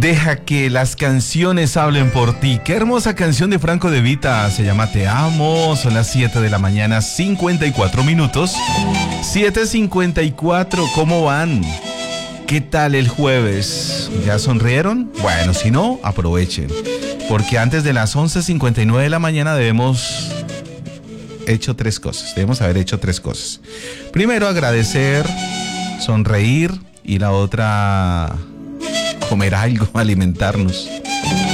Deja que las canciones hablen por ti. Qué hermosa canción de Franco De Vita. Se llama Te Amo. Son las 7 de la mañana, 54 minutos. 7:54. ¿Cómo van? ¿Qué tal el jueves? ¿Ya sonrieron? Bueno, si no, aprovechen. Porque antes de las 11:59 de la mañana debemos haber hecho tres cosas. Primero, agradecer, sonreír y la otra, comer algo, alimentarnos.